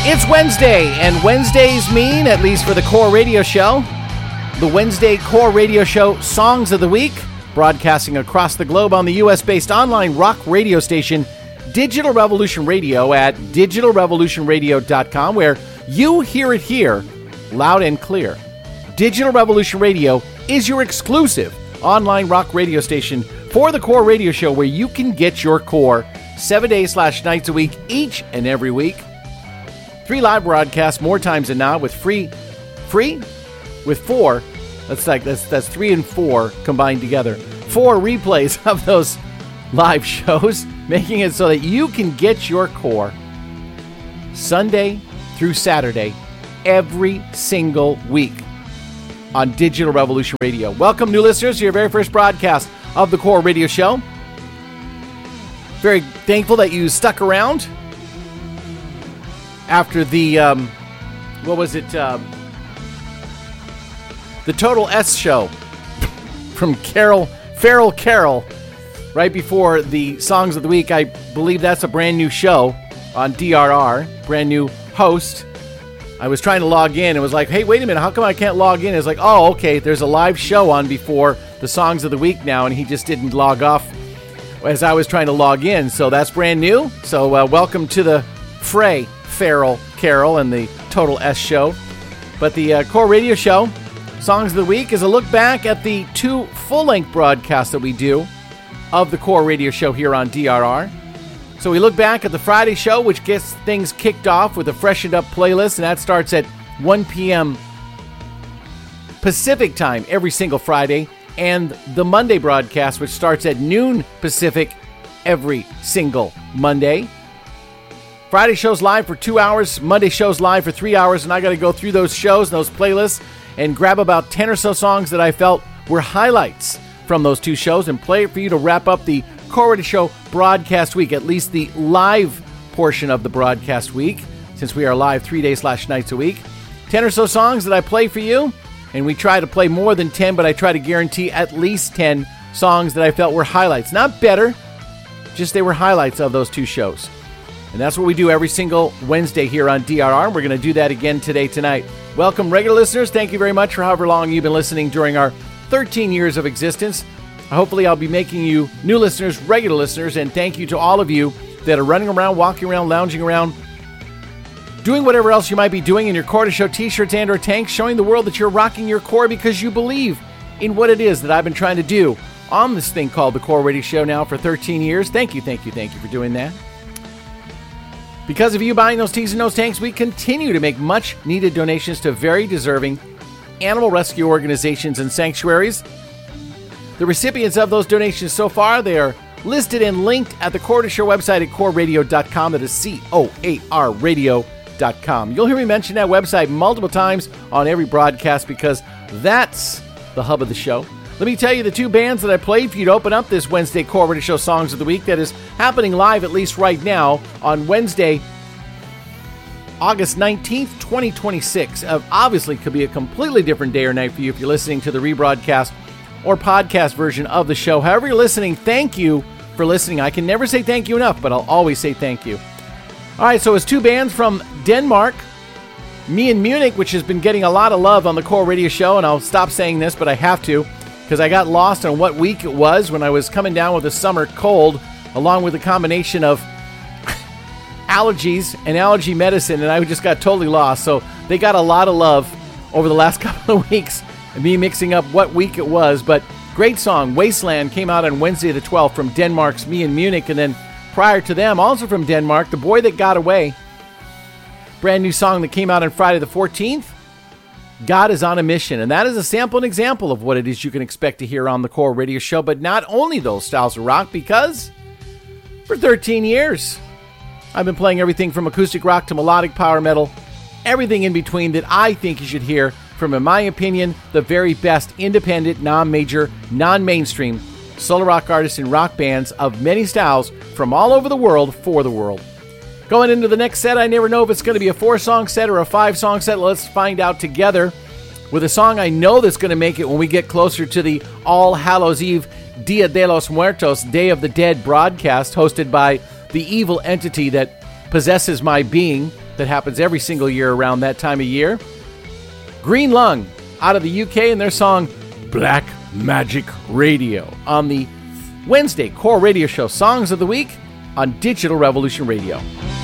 It's Wednesday, and Wednesdays mean, at least for the Core Radio Show, the Wednesday Core Radio Show Songs of the Week, broadcasting across the globe on the U.S.-based online rock radio station, Digital Revolution Radio at digitalrevolutionradio.com, where you hear it here, loud and clear. Digital Revolution Radio is your exclusive online rock radio station for the Core Radio Show, where you can get your core 7 days/nights a week, each and every week. 3 live broadcasts more times than not, with free with 4. That's 3 and 4 combined together. 4 replays of those live shows, making it so that you can get your core Sunday through Saturday every single week on Digital Revolution Radio. Welcome, new listeners, to your very first broadcast of the Core Radio Show. Very thankful that you stuck around after the, the Total S show from Feral Carol, right before the Songs of the Week. I believe that's a brand new show on DRR, brand new host. I was trying to log in and was like, hey, wait a minute, how come I can't log in? It's like, oh, okay, there's a live show on before the Songs of the Week now, and he just didn't log off as I was trying to log in. So that's brand new. So welcome to the fray, Feral Carol and the Total S show. But the Core Radio Show Songs of the Week is a look back at the 2 full-length broadcasts that we do of the Core Radio Show here on DRR. So we look back at the Friday show, which gets things kicked off with a freshened up playlist, and that starts at 1 p.m. Pacific time every single Friday, and the Monday broadcast, which starts at noon Pacific every single Monday. Friday show's live for 2 hours, Monday show's live for 3 hours, and I got to go through those shows and those playlists and grab about 10 or so songs that I felt were highlights from those 2 shows and play it for you to wrap up the Core Radio Show broadcast week, at least the live portion of the broadcast week, since we are live 3 days/nights a week. 10 or so songs that I play for you, and we try to play more than 10, but I try to guarantee at least 10 songs that I felt were highlights. Not better, just they were highlights of those 2 shows. And that's what we do every single Wednesday here on DRR. We're going to do that again tonight. Welcome, regular listeners. Thank you very much for however long you've been listening during our 13 years of existence. Hopefully, I'll be making you new listeners, regular listeners, and thank you to all of you that are running around, walking around, lounging around, doing whatever else you might be doing in your Core to Show t-shirts and or tanks, showing the world that you're rocking your core because you believe in what it is that I've been trying to do on this thing called the Core Radio Show now for 13 years. Thank you for doing that. Because of you buying those tees and those tanks, we continue to make much-needed donations to very deserving animal rescue organizations and sanctuaries. The recipients of those donations so far, they are listed and linked at the Core Show website at coreradio.com. That is COAR radio.com. You'll hear me mention that website multiple times on every broadcast because that's the hub of the show. Let me tell you the 2 bands that I played for you to open up this Wednesday Core Radio Show Songs of the Week that is happening live, at least right now, on Wednesday, August 19th, 2026. Obviously, could be a completely different day or night for you if you're listening to the rebroadcast or podcast version of the show. However you're listening, thank you for listening. I can never say thank you enough, but I'll always say thank you. All right, so it's 2 bands from Denmark. Me in Munich, which has been getting a lot of love on the Core Radio Show, and I'll stop saying this, but I have to, because I got lost on what week it was when I was coming down with a summer cold, along with a combination of allergies and allergy medicine, and I just got totally lost. So they got a lot of love over the last couple of weeks, me mixing up what week it was. But great song, Wasteland, came out on Wednesday the 12th from Denmark's Me in Munich, and then prior to them, also from Denmark, The Boy That Got Away, brand new song that came out on Friday the 14th, God is on a Mission. And that is a sample and example of what it is you can expect to hear on the Core Radio Show, but not only those styles of rock, because for 13 years, I've been playing everything from acoustic rock to melodic power metal, everything in between that I think you should hear from, in my opinion, the very best independent, non-major, non-mainstream solo rock artists and rock bands of many styles from all over the world for the world. Going into the next set, I never know if it's going to be a 4-song set or a 5-song set. Let's find out together with a song I know that's going to make it when we get closer to the All Hallows Eve, Dia de los Muertos, Day of the Dead broadcast hosted by the evil entity that Possesses My Being, that happens every single year around that time of year. Green Lung, out of the UK, and their song Black Magic Radio on the Wednesday Core Radio Show Songs of the Week on Digital Revolution Radio.